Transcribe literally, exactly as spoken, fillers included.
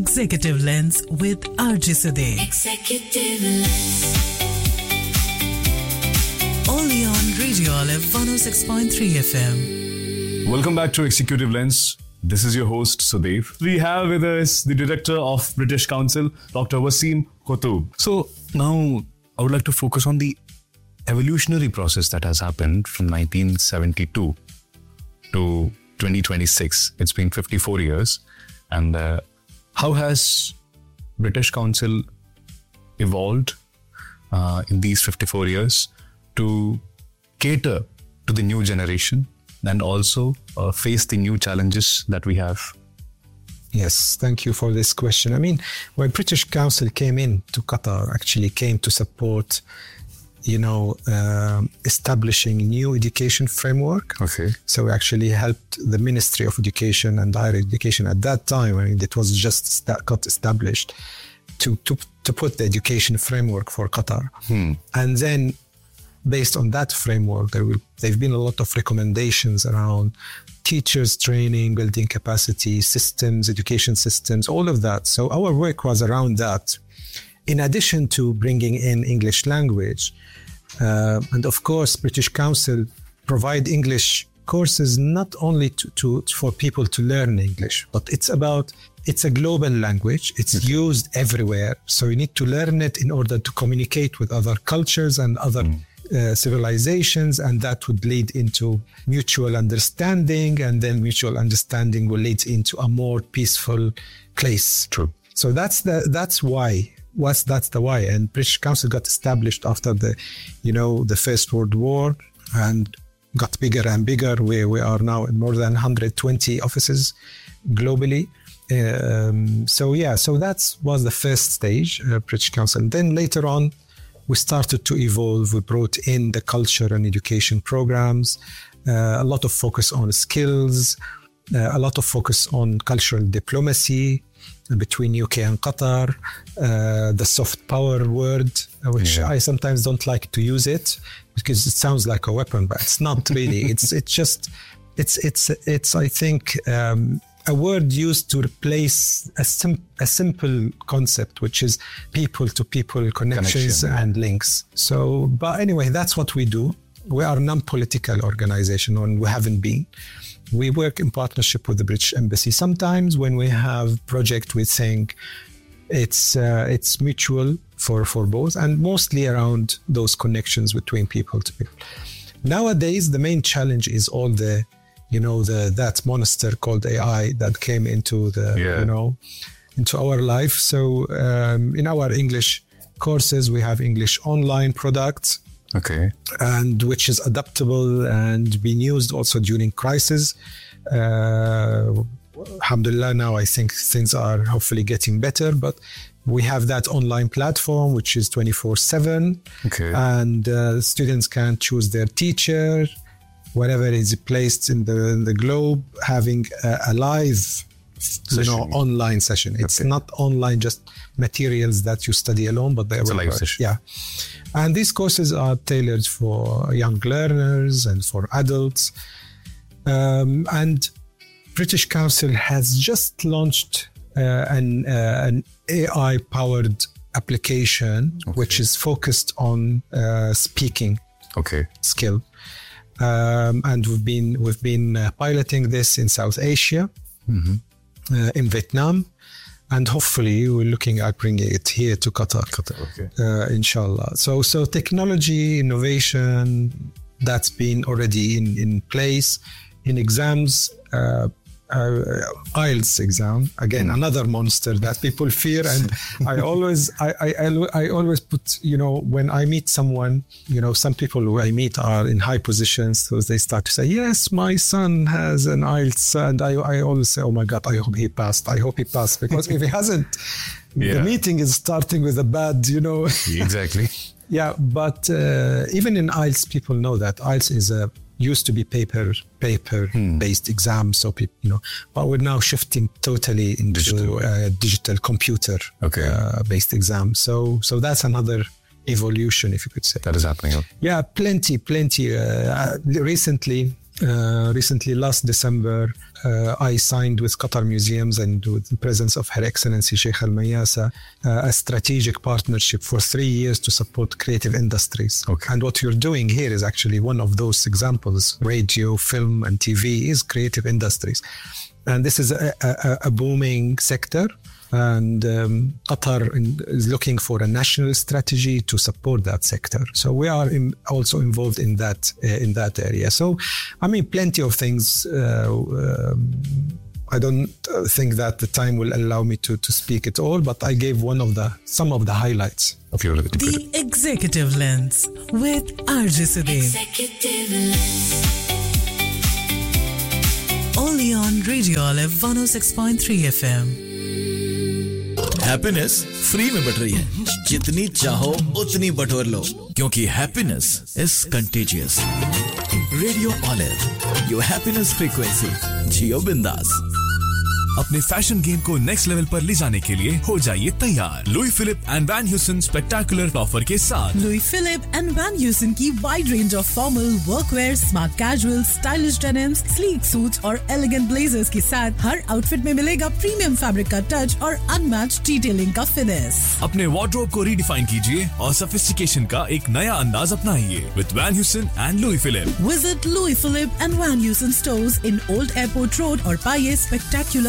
Executive Lens with R J Sade. Executive Lens. Only on Radio Olive one oh six point three F M. Welcome back to Executive Lens. This is your host, Sudev. We have with us the Director of British Council, Doctor Waseem Khatub. So now I would like to focus on the evolutionary process that has happened from nineteen seventy-two to twenty twenty-six. It's been fifty-four years. And uh, how has British Council evolved uh, in these fifty-four years to cater to the new generation and also uh, face the new challenges that we have? Yes, thank you for this question. I mean, when British Council came in to Qatar, actually came to support, you know, uh, establishing new education framework. Okay. So we actually helped the Ministry of Education and Higher Education at that time, I mean, it was just sta- got established, to, to, to put the education framework for Qatar. Hmm. And then based on that framework, there will there've been a lot of recommendations around teachers training, building capacity, systems, education systems, all of that. So our work was around that. In addition to bringing in English language, uh, and of course, British Council provide English courses not only to, to for people to learn English, but it's about, it's a global language. It's okay. used everywhere. So you need to learn it in order to communicate with other cultures and other mm. uh, civilizations, and that would lead into mutual understanding, and then mutual understanding will lead into a more peaceful place. True. So that's the that's why. What's that's the why. And British Council got established after the, you know, the First World War, and got bigger and bigger. We we are now in more than one hundred twenty offices globally. Um, so yeah, so that was the first stage, uh, British Council. And then later on, we started to evolve. We brought in the culture and education programs, uh, a lot of focus on skills, uh, a lot of focus on cultural diplomacy between U K and Qatar, uh, the soft power word, which yeah. I sometimes don't like to use it because it sounds like a weapon, but it's not really. it's it's just it's it's it's I think um, a word used to replace a sim- a simple concept, which is people to people connections Connection. and links. So, but anyway, that's what we do. We are a non-political organization, and we haven't been. We work in partnership with the British Embassy. Sometimes when we have project, we think it's uh, it's mutual for, for both, and mostly around those connections between people to people. Nowadays, the main challenge is all the, you know, the that monster called A I that came into the, yeah. you know, into our life. So um, in our English courses, we have English online products. Okay. And which is adaptable and being used also during crisis. Uh, alhamdulillah, now I think things are hopefully getting better, but we have that online platform which is twenty-four seven. Okay. And uh, students can choose their teacher, whatever is placed in the, in the globe, having a, a live you know, online session. It's okay. not online, just materials that you study alone, but they it's are a live session. Yeah. And these courses are tailored for young learners and for adults. Um, and British Council has just launched uh, an, uh, an A I-powered application, okay. which is focused on uh, speaking okay. skill. Um, and we've been we've been uh, piloting this in South Asia, mm-hmm. uh, in Vietnam. And hopefully we're looking at bringing it here to Qatar, Qatar okay. uh, inshallah. So, so technology, innovation, that's been already in, in place. In exams, uh, uh, I E L T S exam, again, mm. another monster that people fear. And I always, I, I, I, I always put, you know, when I meet someone, you know, some people who I meet are in high positions, so they start to say, yes, my son has an I E L T S. And I, I always say, oh my God, I hope he passed. I hope he passed. Because if he hasn't, yeah. the meeting is starting with a bad, you know. Exactly. Yeah, but uh, even in I E L T S, people know that I E L T S is a used to be paper paper hmm. based exam, so people, you know, but we're now shifting totally into digital, uh, digital computer okay. uh, based exam. So so that's another evolution, if you could say. That is happening. Yeah, plenty, plenty. Uh, recently, uh, recently last December, uh, I signed with Qatar Museums and with the presence of Her Excellency Sheikh Al Mayasa uh, a strategic partnership for three years to support creative industries. Okay. And what you're doing here is actually one of those examples. Radio, film, and T V is creative industries. And this is a, a, a booming sector. And um, Qatar in, is looking for a national strategy to support that sector. So we are in, also involved in that uh, in that area. So, I mean, plenty of things. Uh, um, I don't think that the time will allow me to, to speak it all, but I gave one of the some of the highlights of your The Executive Lens with R J Sudev. Executive Lens. Only on Radio Olive one oh six point three F M. Happiness free में but रही है जितनी चाहो उतनी बटोर लो क्योंकि happiness is contagious radio olive your happiness frequency जियो बिंदास अपने फैशन गेम को नेक्स्ट लेवल पर ले जाने के लिए हो जाइए तैयार Louis Philippe and when Hewson spectacular offer के साथ Louis Philippe and when Hewson की wide range of formal, वर्कवेयर, smart casual, stylish denims, sleek suits और एलिगेंट ब्लेजर्स के साथ हर आउटफिट में मिलेगा प्रीमियम फैब्रिक का टच और अनमैच्ड डिटेलिंग का फिनिश। अपने वार्डरोब को रीडिफाइन कीजिए और सोफिस्टिकेशन का एक नया अंदाज अपनाइए with van Hewson and Louis Philippe. Visit Louis Philippe and Van Heusen stores in Old Airport Road और पाइए spectacular